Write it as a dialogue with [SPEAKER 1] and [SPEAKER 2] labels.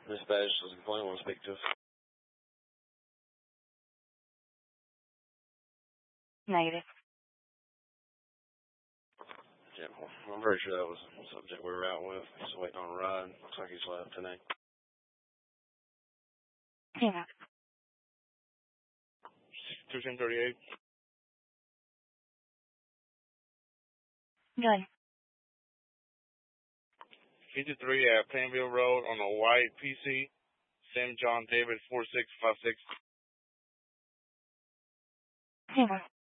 [SPEAKER 1] Dispatch, does the complaint want to speak to us?
[SPEAKER 2] Negative.
[SPEAKER 1] Yeah, well, I'm pretty sure that was the subject we were out with. Just waiting on a ride. Looks like he's left today.
[SPEAKER 2] Yeah.
[SPEAKER 1] 238.
[SPEAKER 2] Good.
[SPEAKER 1] 53 at Plainville Road on a white PC. Sam John David 4656.
[SPEAKER 2] Yeah.